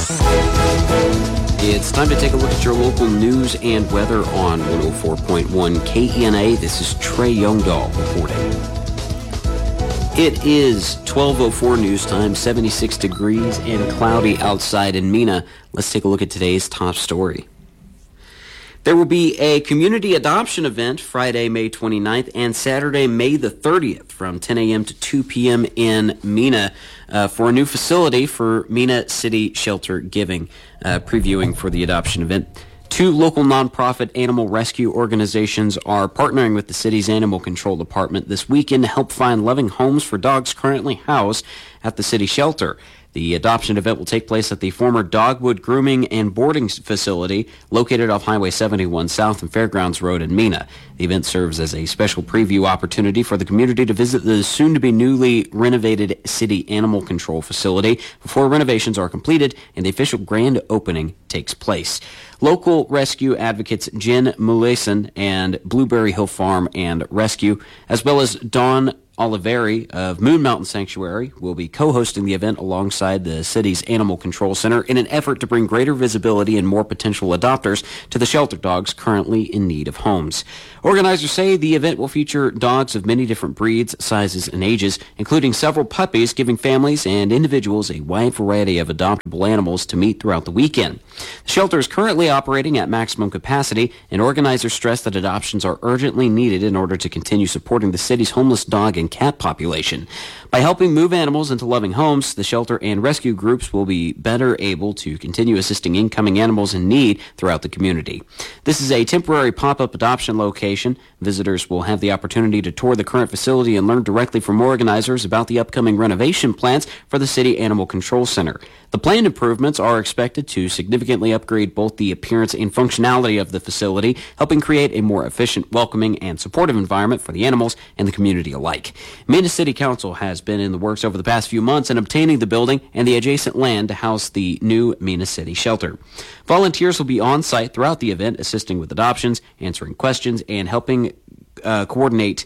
It's time to take a look at your local news and weather on 104.1 KENA. This is Trey Youngdahl reporting. It is 12:04 news time, 76 degrees and cloudy outside in Mena. Let's take a look at today's top story. There will be a community adoption event Friday, May 29th and Saturday, May the 30th from 10 a.m. to 2 p.m. in Mena for a new facility for Mena City Shelter Giving, previewing for the adoption event. Two local nonprofit animal rescue organizations are partnering with the city's animal control department this weekend to help find loving homes for dogs currently housed at the city shelter. The adoption event will take place at the former Dogwood Grooming and Boarding Facility located off Highway 71 South and Fairgrounds Road in Mena. The event serves as a special preview opportunity for the community to visit the soon-to-be newly renovated city animal control facility before renovations are completed and the official grand opening takes place. Local rescue advocates Jen Muleson and Blueberry Hill Farm and Rescue, as well as Dawn Oliveri of Moon Mountain Sanctuary, will be co-hosting the event alongside the city's Animal Control Center in an effort to bring greater visibility and more potential adopters to the shelter dogs currently in need of homes. Organizers say the event will feature dogs of many different breeds, sizes, and ages, including several puppies, giving families and individuals a wide variety of adoptable animals to meet throughout the weekend. The shelter is currently operating at maximum capacity, and organizers stress that adoptions are urgently needed in order to continue supporting the city's homeless dog and cat population. By helping move animals into loving homes, the shelter and rescue groups will be better able to continue assisting incoming animals in need throughout the community. This is a temporary pop-up adoption location. Visitors will have the opportunity to tour the current facility and learn directly from organizers about the upcoming renovation plans for the City Animal Control Center. The planned improvements are expected to significantly upgrade both the appearance and functionality of the facility, helping create a more efficient, welcoming, and supportive environment for the animals and the community alike. Mena City Council has been in the works over the past few months in obtaining the building and the adjacent land to house the new Mena City Shelter. Volunteers will be on site throughout the event, assisting with adoptions, answering questions, and helping coordinate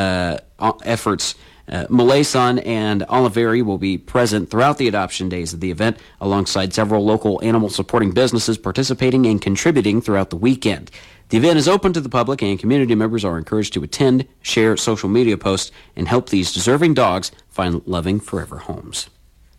efforts. Malason and Oliveri will be present throughout the adoption days of the event, alongside several local animal supporting businesses participating and contributing throughout the weekend. The event is open to the public, and community members are encouraged to attend, share social media posts, and help these deserving dogs find loving forever homes.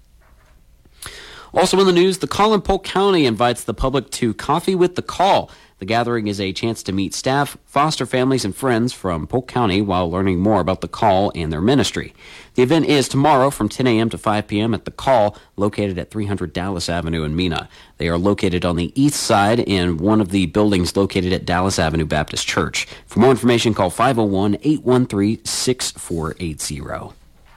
Also in the news, the Call in Polk County invites the public to Coffee with the Call. The gathering is a chance to meet staff, foster families, and friends from Polk County while learning more about the Call and their ministry. The event is tomorrow from 10 a.m. to 5 p.m. at the Call, located at 300 Dallas Avenue in Mena. They are located on the east side in one of the buildings located at Dallas Avenue Baptist Church. For more information, call 501-813-6480.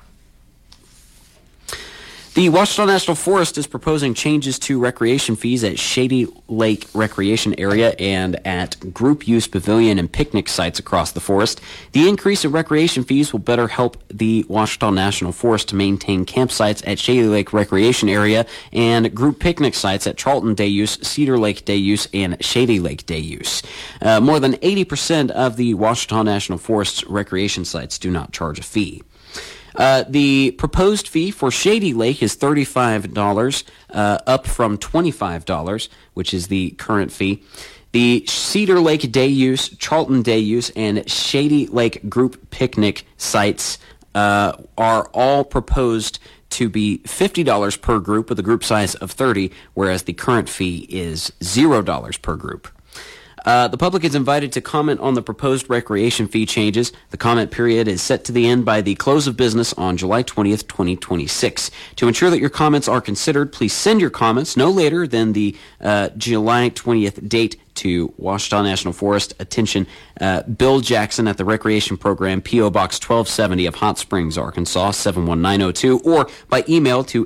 The Ouachita National Forest is proposing changes to recreation fees at Shady Lake Recreation Area and at group use pavilion and picnic sites across the forest. The increase in recreation fees will better help the Ouachita National Forest to maintain campsites at Shady Lake Recreation Area and group picnic sites at Charlton Day Use, Cedar Lake Day Use, and Shady Lake Day Use. More than 80% of the Ouachita National Forest's recreation sites do not charge a fee. The proposed fee for Shady Lake is $35, up from $25, which is the current fee. The Cedar Lake Day Use, Charlton Day Use, and Shady Lake Group Picnic sites are all proposed to be $50 per group with a group size of 30, whereas the current fee is $0 per group. The public is invited to comment on the proposed recreation fee changes. The comment period is set to the end by the close of business on July 20th, 2026. To ensure that your comments are considered, please send your comments no later than the July 20th date to Ouachita National Forest. Attention, Bill Jackson at the Recreation Program, P.O. Box 1270 of Hot Springs, Arkansas, 71902, or by email to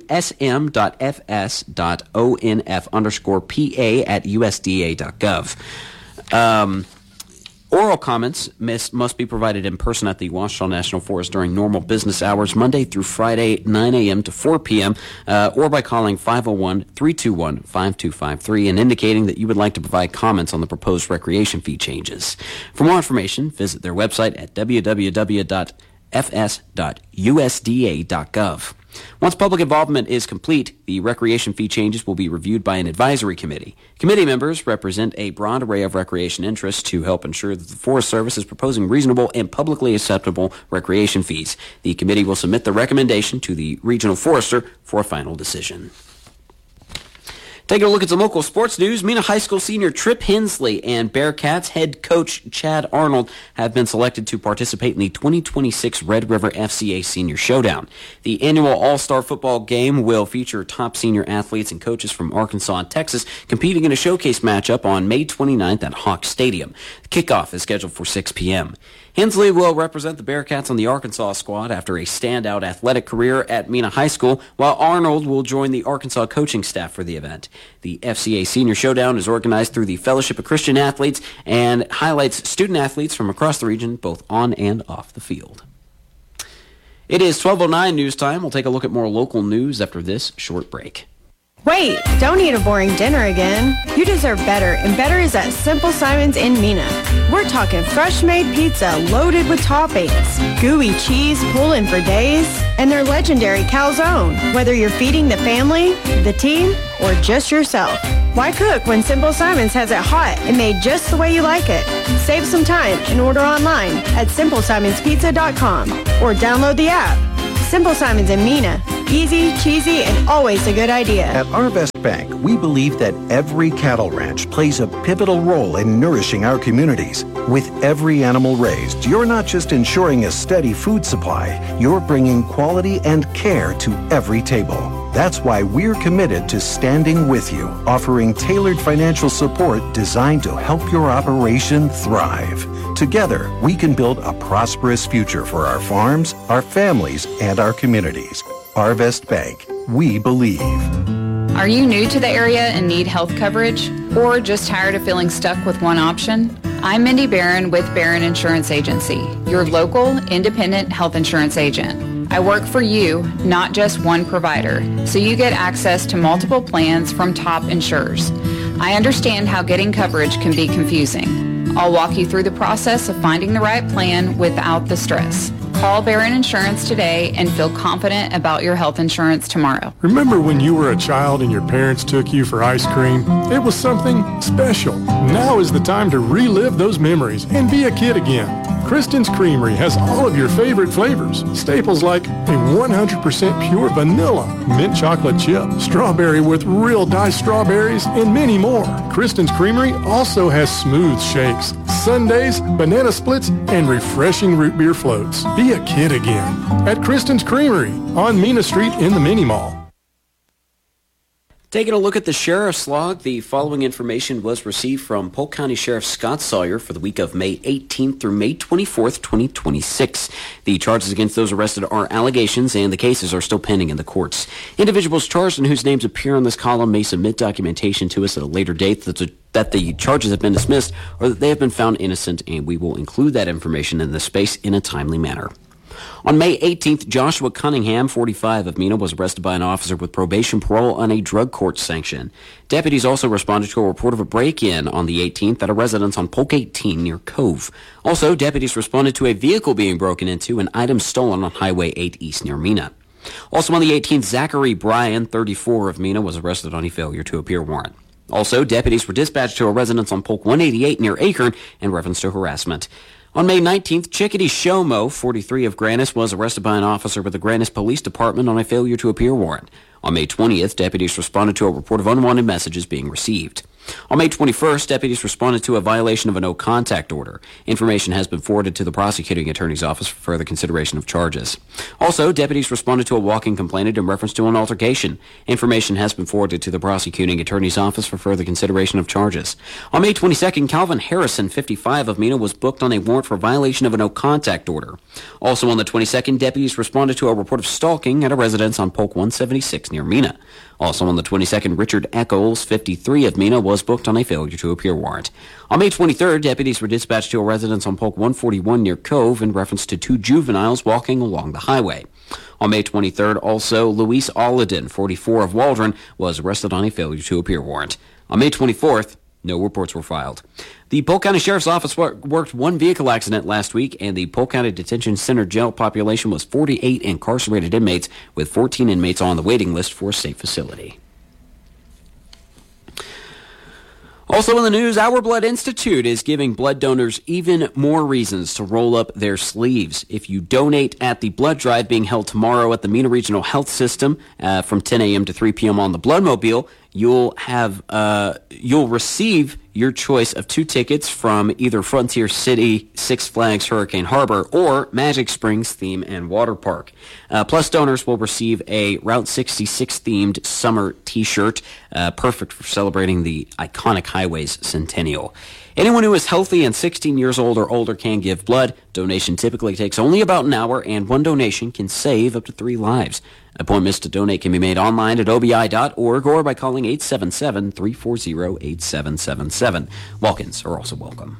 sm.fs.onf_pa@usda.gov. Oral comments must be provided in person at the Ouachita National Forest during normal business hours, Monday through Friday, 9 a.m. to 4 p.m., or by calling 501-321-5253 and indicating that you would like to provide comments on the proposed recreation fee changes. For more information, visit their website at www.fs.usda.gov. Once public involvement is complete, the recreation fee changes will be reviewed by an advisory committee. Committee members represent a broad array of recreation interests to help ensure that the Forest Service is proposing reasonable and publicly acceptable recreation fees. The committee will submit the recommendation to the regional forester for a final decision. Taking a look at some local sports news, Mena High School senior Trip Hensley and Bearcats head coach Chad Arnold have been selected to participate in the 2026 Red River FCA Senior Showdown. The annual All-Star football game will feature top senior athletes and coaches from Arkansas and Texas competing in a showcase matchup on May 29th at Hawk Stadium. The kickoff is scheduled for 6 p.m. Hensley will represent the Bearcats on the Arkansas squad after a standout athletic career at Mena High School, while Arnold will join the Arkansas coaching staff for the event. The FCA Senior Showdown is organized through the Fellowship of Christian Athletes and highlights student athletes from across the region, both on and off the field. It is 12:09 news time. We'll take a look at more local news after this short break. Wait, don't eat a boring dinner again. You deserve better, and better is at Simple Simon's in Mena. We're talking fresh-made pizza loaded with toppings, gooey cheese pulling for days, and their legendary calzone. Whether you're feeding the family, the team, or just yourself, why cook when Simple Simon's has it hot and made just the way you like it? Save some time and order online at simplesimonspizza.com or download the app. Simple Simon's in Mena. Easy, cheesy, and always a good idea. At Arvest Bank, we believe that every cattle ranch plays a pivotal role in nourishing our communities. With every animal raised, you're not just ensuring a steady food supply, you're bringing quality and care to every table. That's why we're committed to standing with you, offering tailored financial support designed to help your operation thrive. Together, we can build a prosperous future for our farms, our families, and our communities. Arvest Bank, we believe. Are you new to the area and need health coverage? Or just tired of feeling stuck with one option? I'm Mindy Barron with Barron Insurance Agency, your local independent health insurance agent. I work for you, not just one provider, so you get access to multiple plans from top insurers. I understand how getting coverage can be confusing. I'll walk you through the process of finding the right plan without the stress. Call Barron Insurance today and feel confident about your health insurance tomorrow. Remember when you were a child and your parents took you for ice cream? It was something special. Now is the time to relive those memories and be a kid again. Kristen's Creamery has all of your favorite flavors. Staples like a 100% pure vanilla mint chocolate chip, strawberry with real diced strawberries, and many more. Kristen's Creamery also has smooth shakes, sundaes, banana splits, and refreshing root beer floats. Be a kid again at Kristen's Creamery on Mena Street in the Mini Mall. Taking a look at the Sheriff's Log, the following information was received from Polk County Sheriff Scott Sawyer for the week of May 18th through May 24th, 2026. The charges against those arrested are allegations, and the cases are still pending in the courts. Individuals charged and whose names appear on this column may submit documentation to us at a later date that the charges have been dismissed or that they have been found innocent, and we will include that information in the space in a timely manner. On May 18th, Joshua Cunningham, 45, of Mena, was arrested by an officer with probation parole on a drug court sanction. Deputies also responded to a report of a break-in on the 18th at a residence on Polk 18 near Cove. Also, deputies responded to a vehicle being broken into and items stolen on Highway 8 East near Mena. Also on the 18th, Zachary Bryan, 34, of Mena, was arrested on a failure to appear warrant. Also, deputies were dispatched to a residence on Polk 188 near Acorn in reference to harassment. On May 19th, Chickadee Shomo, 43, of Grannis, was arrested by an officer with the Grannis Police Department on a failure to appear warrant. On May 20th, deputies responded to a report of unwanted messages being received. On May 21st, deputies responded to a violation of a no-contact order. Information has been forwarded to the prosecuting attorney's office for further consideration of charges. Also, deputies responded to a walking complainant in reference to an altercation. Information has been forwarded to the prosecuting attorney's office for further consideration of charges. On May 22nd, Calvin Harrison, 55, of Mena, was booked on a warrant for violation of a no-contact order. Also on the 22nd, deputies responded to a report of stalking at a residence on Polk 176 near Mena. Also on the 22nd, Richard Eccles, 53, of Mena, was booked on a failure to appear warrant. On May 23rd, deputies were dispatched to a residence on Polk 141 near Cove in reference to two juveniles walking along the highway. On May 23rd, also, Luis Alladin, 44, of Waldron, was arrested on a failure to appear warrant. On May 24th, No reports were filed. The Polk County Sheriff's Office worked one vehicle accident last week, and the Polk County Detention Center jail population was 48 incarcerated inmates, with 14 inmates on the waiting list for a safe facility. Also in the news, Our Blood Institute is giving blood donors even more reasons to roll up their sleeves. If you donate at the blood drive being held tomorrow at the Mena Regional Health System from 10 a.m. to 3 p.m. on the Bloodmobile, you'll receive your choice of 2 tickets from either Frontier City, Six Flags Hurricane Harbor, or Magic Springs Theme and Water Park. Plus, donors will receive a Route 66 themed summer t-shirt, perfect for celebrating the iconic highway's centennial. Anyone who is healthy and 16 years old or older can give blood. Donation typically takes only about an hour, and one donation can save up to 3 lives. Appointments to donate can be made online at obi.org or by calling 877-340-8777. Walk-ins are also welcome.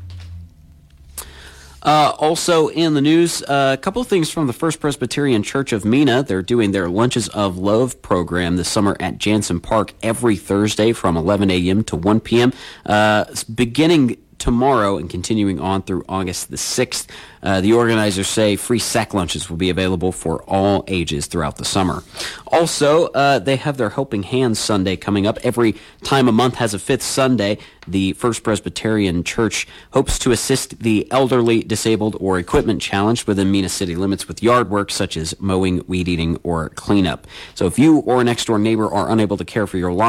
Also in the news, a couple of things from the First Presbyterian Church of Mena. They're doing their Lunches of Love program this summer at Jansen Park every Thursday from 11 a.m. to 1 p.m. Beginning tomorrow and continuing on through August the 6th. The organizers say free sack lunches will be available for all ages throughout the summer. Also, they have their Helping Hands Sunday coming up. Every time a month has a 5th Sunday, the First Presbyterian Church hopes to assist the elderly, disabled, or equipment challenged within Mena city limits with yard work such as mowing, weed eating, or cleanup. So if you or a next-door neighbor are unable to care for your lawn,